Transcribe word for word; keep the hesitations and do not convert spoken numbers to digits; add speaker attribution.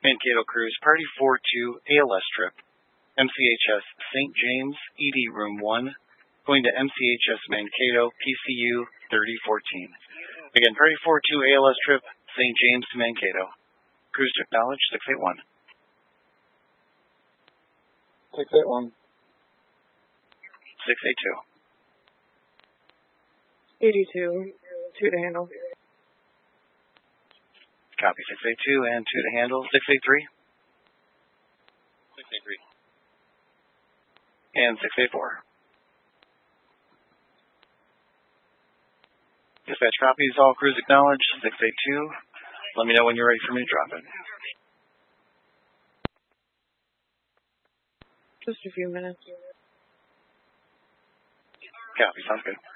Speaker 1: Mankato Cruise, Party four two, A L S trip, M C H S Saint James, E D Room one, going to M C H S Mankato, P C U thirty fourteen. Again, Party four two, A L S trip, Saint James to Mankato. Cruise to acknowledge, six eight one.
Speaker 2: six eight one.
Speaker 1: six eight two.
Speaker 3: eighty-two, two to handle.
Speaker 1: Copy, six eight two and two to handle, six eight three. six eight three. And six eight four. Dispatch copies, all crews acknowledged, six eight two. Let me know when you're ready for me to drop it.
Speaker 3: Just a few minutes.
Speaker 1: Copy, sounds good.